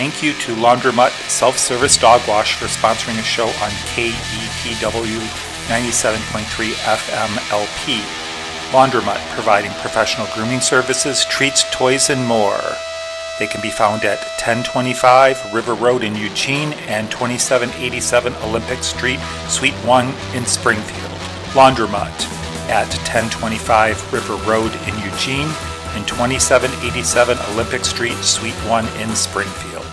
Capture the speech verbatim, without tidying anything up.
thank you to Laundromat Self-Service Dog Wash for sponsoring a show on K E P W ninety-seven point three F M L P. Laundromat, providing professional grooming services, treats, toys, and more. They can be found at ten twenty-five River Road in Eugene and twenty-seven eighty-seven Olympic Street, Suite one in Springfield. Laundromat at ten twenty-five River Road in Eugene and twenty-seven eighty-seven Olympic Street, Suite one in Springfield.